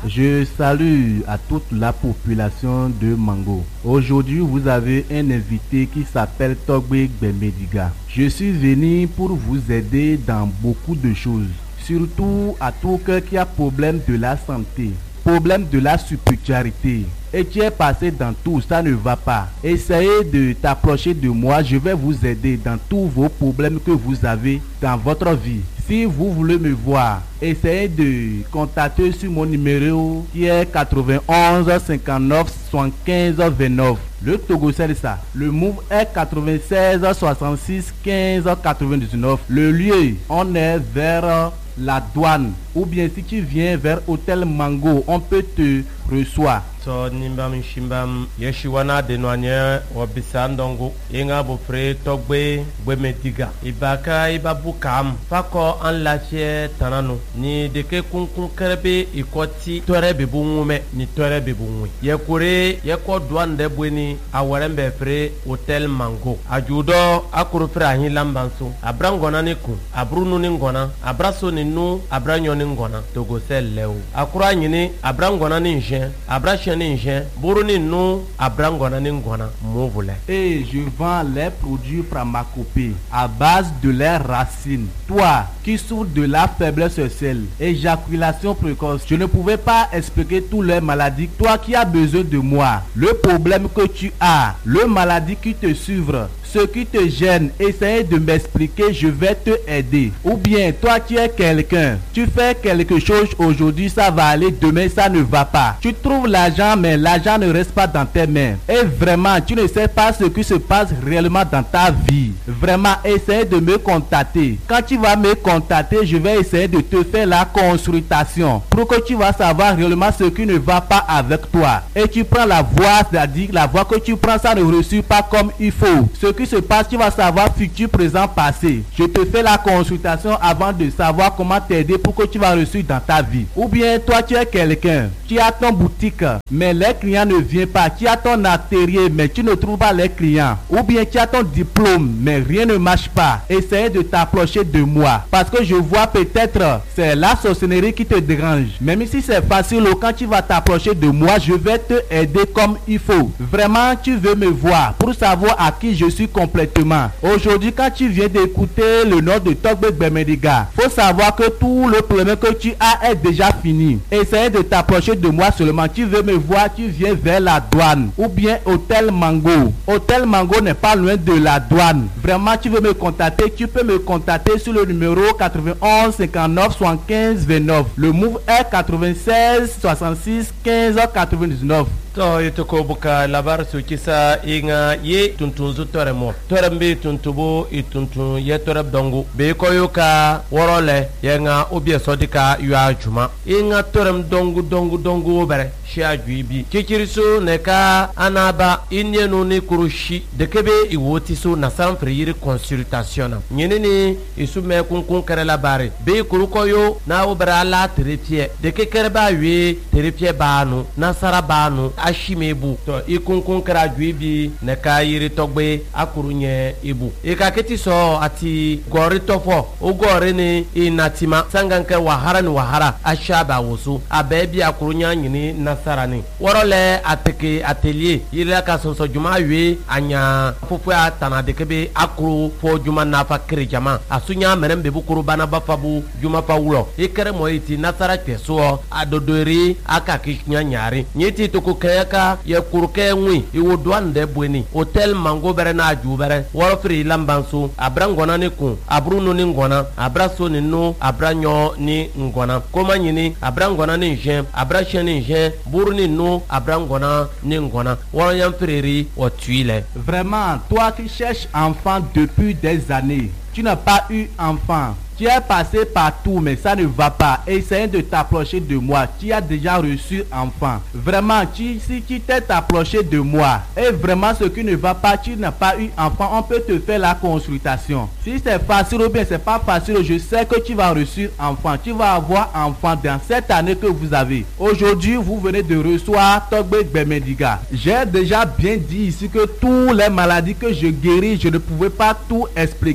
Je salue à toute la population de Mango. Aujourd'hui, vous avez un invité qui s'appelle Togbe Gbemediga. Je suis venu pour vous aider dans beaucoup de choses. Surtout à tout cœur qui a problème de la santé, problème de la spiritualité. Et tu es passé dans tout, ça ne va pas. Essayez de t'approcher de moi, je vais vous aider dans tous vos problèmes que vous avez dans votre vie. Si vous voulez me voir, essayez de contacter sur mon numéro qui est 91 59 75 29. Le Togo c'est ça. Le move est 96 66 15 99. Le lieu, on est vers la douane. Ou bien si tu viens vers Hôtel Mango, on peut te recevoir. So nimbam shimbam yeshiwana denwanye wabisandongo inga bofre Togbe Gbemediga ibaka ibabukam fako an lache tanano ni deke kunkun kerebe ikoti tore bebungume ni tore bebunwe yekure yeko douane bweni awarembe fre Hôtel Mango ajudo akuru fre ahin lambanso abrangona ni kun abrunu ni ngona abraso ni nu abranyo ni ngona Togo sellew akura nyini abrangona ni njen abrache ni njen buruni nu abrangona ni ngona mouvule. Et je vends les produits pharmacopées à base de leurs racines. Toi qui souffres de la faiblesse sexuelle, éjaculation précoce, je ne pouvais pas expliquer toutes les maladies. Toi qui as besoin de moi, le problème que tu as, le maladie qui te suivre, ce qui te gêne, essaye de m'expliquer, je vais te aider. Ou bien, toi qui es quelqu'un, tu fais quelque chose aujourd'hui, ça va aller, demain ça ne va pas. Tu trouves l'argent, mais l'argent ne reste pas dans tes mains. Et vraiment, tu ne sais pas ce qui se passe réellement dans ta vie. Vraiment, essaye de me contacter. Quand tu vas me contacter, je vais essayer de te faire la consultation pour que tu vas savoir réellement ce qui ne va pas avec toi. Et tu prends la voie, c'est-à-dire la voie que tu prends, ça ne reçoit pas comme il faut. Ce qui se passe, tu vas savoir futur, présent, passé. Je te fais la consultation avant de savoir comment t'aider pour que tu vas réussir dans ta vie. Ou bien toi tu es quelqu'un, tu as ton boutique, mais les clients ne viennent pas. Tu as ton atelier, mais tu ne trouves pas les clients. Ou bien tu as ton diplôme, mais rien ne marche pas. Essaye de t'approcher de moi, parce que je vois peut-être c'est la sorcellerie qui te dérange. Même si c'est facile, quand tu vas t'approcher de moi, je vais te aider comme il faut. Vraiment, tu veux me voir pour savoir à qui je suis complètement. Aujourd'hui, quand tu viens d'écouter le nom de Togbe Gbemediga, faut savoir que tout le problème que tu as est déjà fini. Essaye de t'approcher de moi seulement. Tu veux me voir, tu viens vers la douane ou bien Hôtel Mango. Hôtel Mango n'est pas loin de la douane. Vraiment, tu veux me contacter, tu peux me contacter sur le numéro 91 59 75 29. Le move est 96 66 15 99. To yitoko buka labar su kisa inga ye tuntunzu toremo torembe tuntubo ituntun ye toreb dongo be koyo ka worole yenga obie sodika yua juma inga torem dongo bere shia juibi kikiriso neka anaba inyenu ni kurushi dekebe iwoti so na sanfre yiri consultation nyenene isume kunkun kare labare be kurukoyo na obera la terepie dekekere ba wi terepie banu nasara banu ashimebu to ikunkun kara juibi ne ka yiri Togbe akurunye ibu ikaketi so ati gori tofo ugore ni inatima sanganke wahara ashaba wosu abebi akurunya nyini nasarani worole ateke atelier yiri ka sonso juma wi anya fufu atana dekebe akuru fo juma nafa krejama asunya merembe bukuru bana bafabu juma pawulo ikere moiti nasara kweso adodori akakishnya nyari nyeti toko kayaka ye kuruke ngwi iwodwande bweni Hôtel Mango bere na ajubere worofri lambanso abrangona ni kun abrunu ni ngona abraso ni no abranyo ni ngona koma nyini abrangona ni njen abrache ni njen buru ni no abrangona ni ngona woroyam freri o tuile. Vraiment, toi qui cherches enfant depuis des années, tu n'as pas eu enfant. Tu es passé partout, mais ça ne va pas. Essaye de t'approcher de moi. Tu as déjà reçu enfant. Vraiment, si tu t'es approché de moi, et vraiment ce qui ne va pas, tu n'as pas eu enfant, on peut te faire la consultation. Si c'est facile ou bien c'est pas facile, je sais que tu vas reçu enfant. Tu vas avoir enfant dans cette année que vous avez. Aujourd'hui, vous venez de recevoir Togbe Gbemediga. J'ai déjà bien dit ici que toutes les maladies que je guéris, je ne pouvais pas tout expliquer ici.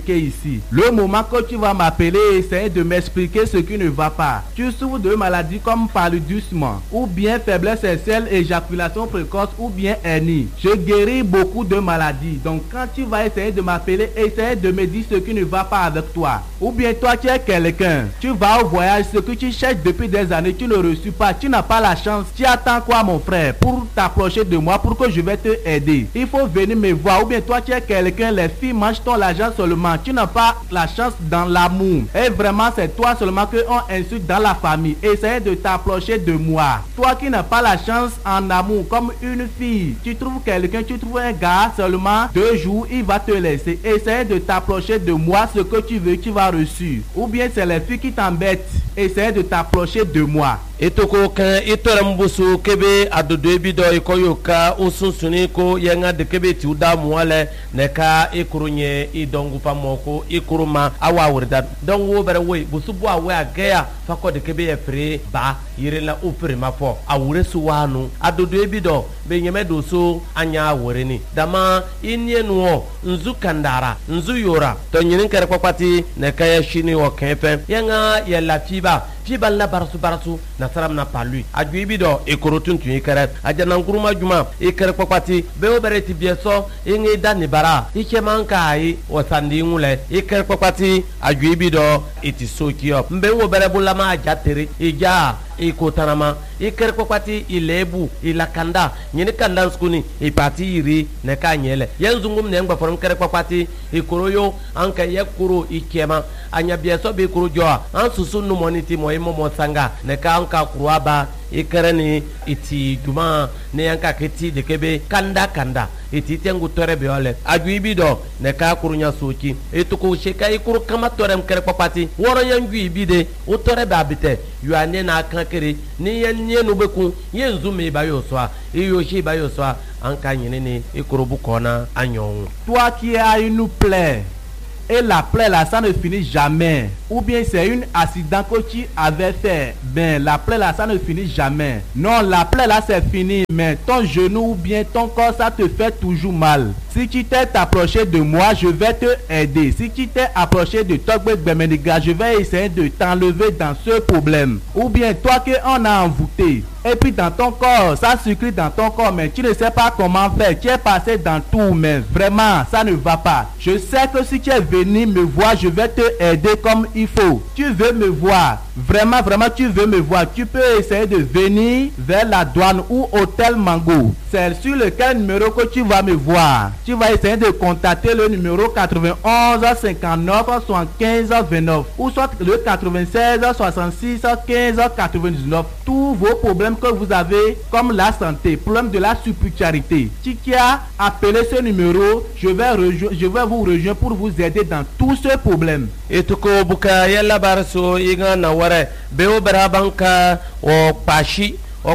aussi. Le moment que tu vas m'appeler et essayer de m'expliquer ce qui ne va pas. Tu souffres de maladies comme paludisme, ou bien faiblesse sexuelle, éjaculation précoce, ou bien hernie. Je guéris beaucoup de maladies. Donc quand tu vas essayer de m'appeler, essayer de me dire ce qui ne va pas avec toi. Ou bien toi tu es quelqu'un, tu vas au voyage, ce que tu cherches depuis des années, tu ne reçois pas, tu n'as pas la chance. Tu attends quoi mon frère pour t'approcher de moi, pour que je vais te aider? Il faut venir me voir. Ou bien toi tu es quelqu'un, les filles mangent ton argent seulement, tu n'as pas la chance dans l'amour. Et vraiment c'est toi seulement qu'on insulte dans la famille. Essaye de t'approcher de moi. Toi qui n'as pas la chance en amour comme une fille, tu trouves quelqu'un, tu trouves un gars seulement 2 jours, il va te laisser. Essaye de t'approcher de moi, ce que tu veux, tu vas reçu. Ou bien c'est les filles qui t'embêtent. Essaye de t'approcher de moi. Itoko kan itorambusu kebe adodo ebido ikoyoka usunsuni ko yenga de kebe ti uda muale neka ikurunye idongu pamoko ikuruma awa wurda dongo bere we busubu awe agea fako de kebe efre ba yirela ofre mafo awure suwanu adodo ebido be nyeme doso anya woreni dama inienuo nzu kandara nzu yora to nyin kere kwakwati neka ya shini o kefe yenga ya lafiba fiba la barasu na saram na palui ajuibi do ekorotun tun ikere ajana nguruma juma ikere kwakwati be obereti bieso ingi dani bara ike manka ai osandi ngule ikere kwakwati ajuibi do itisokio mbe wo bere bulama ajatere ija ikotanama ikere kwakwati ilebu ilakanda nyini kanda skuni ipati iri neka nyele yenzungum ne ngba forum kere kwakwati ikoroyo anka yekuro ikema anya bieso be kurojo ansusu no moniti mo imo sanga neka anka kuruaba ikereni iti juma ne yanka kiti de kebe kanda iti tengu tore beole ajuibi do neka kurunya soki etuko sheka ikuru kama tore mkere papati woro yanjuibi de utore babite yuane na kankere ni yenye no beku yenzu me bayo soa iyoshi bayo soa anka nyene ni ikuru bukona anyon. Toi qui as une plaie et la plaie là ça ne finit jamais, ou bien c'est un accident que tu avais fait, ben la plaie là ça ne finit jamais. Non, la plaie là c'est fini, mais ton genou ou bien ton corps ça te fait toujours mal. Si tu t'es approché de moi, je vais te aider. Si tu t'es approché de Togbe Bemeniga, je vais essayer de t'enlever dans ce problème. Ou bien toi que on a envoûté, et puis dans ton corps, ça circule dans ton corps, mais tu ne sais pas comment faire. Tu es passé dans tout, mais vraiment, ça ne va pas. Je sais que si tu es venu me voir, je vais te aider comme il faut. Tu veux me voir, vraiment, tu veux me voir. Tu peux essayer de venir vers la douane ou Hôtel Mango. C'est sur lequel numéro que tu vas me voir. Tu vas essayer de contacter le numéro 91 59 75 29 ou soit le 96 66 15 99. Tous vos problèmes que vous avez comme la santé, problème de la supériorité. Si tu as appelé ce numéro, je vais vous rejoindre pour vous aider dans tous ces problèmes. Et tout ko buka yalla barso inga na ware beo berabanka o pashi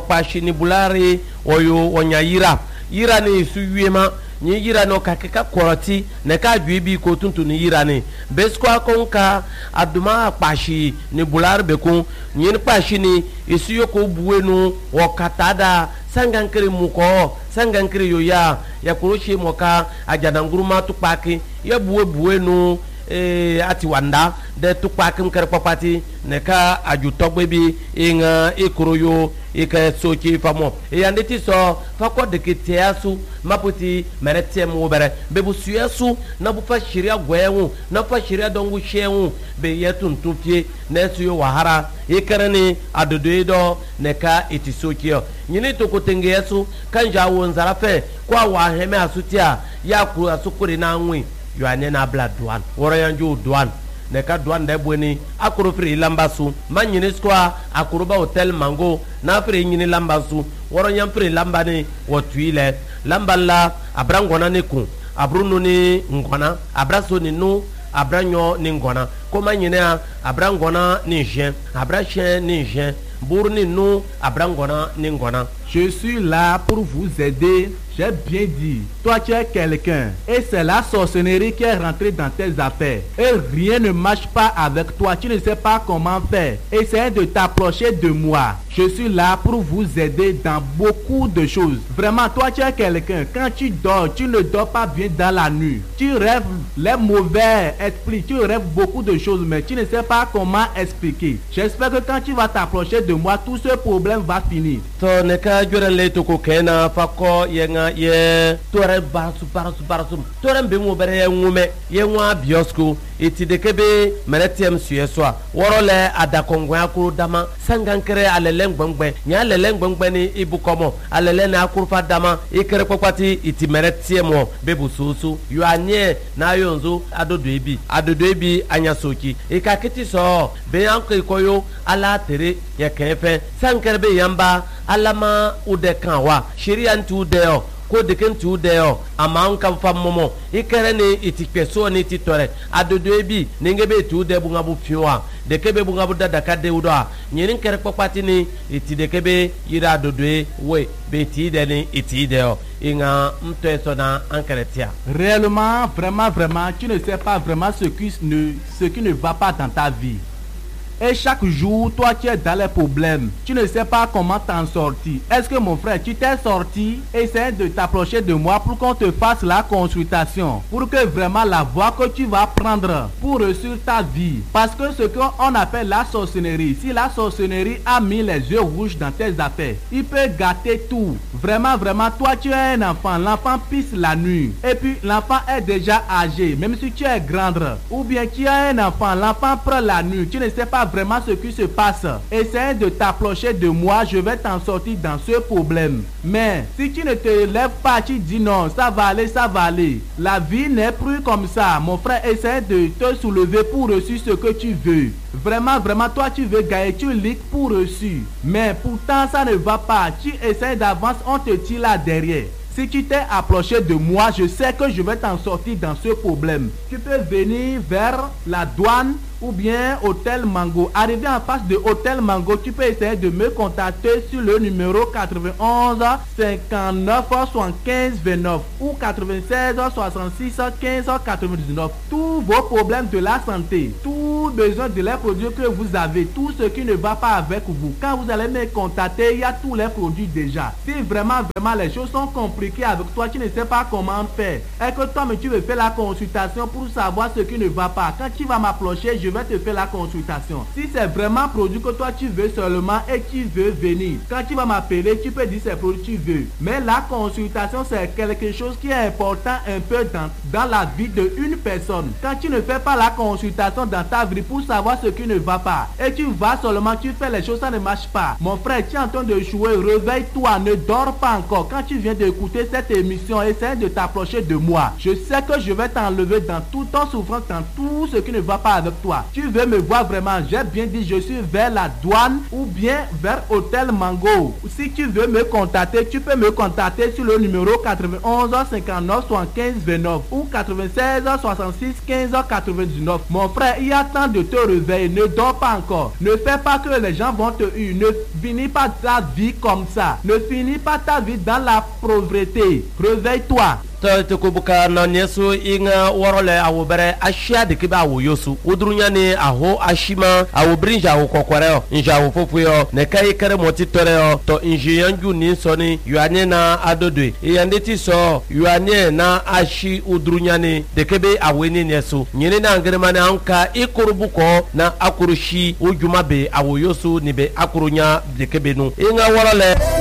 ni bulari oyo onyayira yira ni suyema ni yira no kakeka koroti ne ka juibi ko tuntu ni yira ni besko akonka aduma pashi ni bular bekun ni pashi ni isuyo ko buwenu o katada sangankere muko sangankere yoya ya kuroshi moka ajana nguruma tupaki ya buwenu ati wanda de tukpakim kere papati neka ajutogbe bi inga ikoroyo ika soki famo yanditi so fako de kitiasu maputi meretem wobere bebu suyasu na bu fa shiria gwewu na fa shiria dongu shewu be yetun tupie na suyo wahara ikereni adodoido neka itisokio nyini to kotenge yesu kanja wonzara fe kwa wa heme asutia ya ku asukuri na nwi yuane na bla douane woro yanju douane neka douane de bweni akuru free lambasu manyini skwa akuru ba Hôtel Mango na free nyini lambasu woro nyam free lambani wotuile lamballa abrangona ne ku abruno ni ngona abraso ni nu abranyo ni ngona koma nyine abrangona ni chien abrachien ni chien bourni nu abrangona ni ngona. Je suis là pour vous aider J'ai bien dit, toi tu es quelqu'un et c'est la sorcellerie qui est rentrée dans tes affaires et rien ne marche pas avec toi, tu ne sais pas comment faire. Essaye de t'approcher de moi. Je suis là pour vous aider dans beaucoup de choses. Vraiment, toi tu es quelqu'un, quand tu dors, tu ne dors pas bien dans la nuit. Tu rêves les mauvais esprits, tu rêves beaucoup de choses, mais tu ne sais pas comment expliquer. J'espère que quand tu vas t'approcher de moi, tout ce problème va finir. Ye tore barasu tore mbe mo bere ye ngume ye nwa biosku iti de kebe meretiem sueswa worole adakongwa akuru dama sangankere alele ngbangbe nya alele ngbangbe ni ibukomo alele na akurufa dama ikere kwakwati iti meretiem bebu susu yu anye na yonzo adodo ebi anya soki ikakiti so be yanko ikoyo ala tere ye kefe sankere be yamba alama udekanwa shiria ntu deo ko deken tu deo amang kam fam momo ikere ni itikpeso ni titore adodo ebi ningebe tu de bunga bu fiwa de kebe bunga bu dada ka de udoa nyirin kere popati ni iti de kebe yira adodo we be ti de ni iti deo inga mteso na ankeretia. Réellement, vraiment, tu ne sais pas vraiment ce qui ne va pas dans ta vie. Et chaque jour, toi tu es dans les problèmes. Tu ne sais pas comment t'en sortir. Est-ce que mon frère, tu t'es sorti? Essaie de t'approcher de moi pour qu'on te fasse la consultation. Pour que vraiment la voie que tu vas prendre pour réussir ta vie. Parce que ce qu'on appelle la sorcellerie, si la sorcellerie a mis les yeux rouges dans tes affaires, il peut gâter tout. Vraiment, toi tu es un enfant. L'enfant pisse la nuit. Et puis l'enfant est déjà âgé. Même si tu es grande. Ou bien tu es un enfant. L'enfant prend la nuit. Tu ne sais pas vraiment ce qui se passe. Essaye de t'approcher de moi, je vais t'en sortir dans ce problème. Mais si tu ne te lèves pas, tu dis non, ça va aller. La vie n'est plus comme ça. Mon frère, essaye de te soulever pour réussir ce que tu veux. Vraiment, toi tu veux gagner, tu liques pour réussir. Mais pourtant ça ne va pas. Tu essaies d'avance, on te tire là derrière. Si tu t'es approché de moi, je sais que je vais t'en sortir dans ce problème. Tu peux venir vers la douane ou bien Hôtel Mango. Arrivé en face de Hôtel Mango, tu peux essayer de me contacter sur le numéro 91 59 75 29 ou 96 66 15 99. Tous vos problèmes de la santé, tout besoin de les produits que vous avez, tout ce qui ne va pas avec vous. Quand vous allez me contacter, il y a tous les produits déjà. Si vraiment les choses sont compliquées avec toi, tu ne sais pas comment faire. Et que toi, mais tu veux faire la consultation pour savoir ce qui ne va pas. Quand tu vas m'approcher, je vais te faire la consultation. Si c'est vraiment produit que toi tu veux seulement et tu veux venir, quand tu vas m'appeler, tu peux dire c'est produit que tu veux. Mais la consultation, c'est quelque chose qui est important un peu dans la vie d'une personne. Quand tu ne fais pas la consultation dans ta vie pour savoir ce qui ne va pas, et tu vas seulement, tu fais les choses, ça ne marche pas. Mon frère, tu es en train de jouer, réveille-toi, ne dors pas encore. Quand tu viens d'écouter cette émission, essaie de t'approcher de moi. Je sais que je vais t'enlever dans toute ton souffrance, dans tout ce qui ne va pas avec toi. Tu veux me voir vraiment, j'ai bien dit, je suis vers la douane ou bien vers Hôtel Mango. Si tu veux me contacter, tu peux me contacter sur le numéro 91 59 75 29 ou 96 66 15 99. Mon frère, il y a temps de te réveiller, ne dors pas encore. Ne fais pas que les gens vont te huer. Ne finis pas ta vie comme ça. Ne finis pas ta vie dans la pauvreté. Réveille-toi. to kubuka na nyeso inga worole awobere ashia de kiba awoyosu udrunya ni aho ashima awobrinja awokokwareo nja awofofuyo ne kai kare moti toreo to injiyanju ni soni yuanye na adodwe iyandeti so yuanye na ashi udrunya ni de kebe aweni nyeso nyine na ngrema na anka ikurubuko na akurushi ujumabe awoyosu ni be akurunya de kebe nu inga worole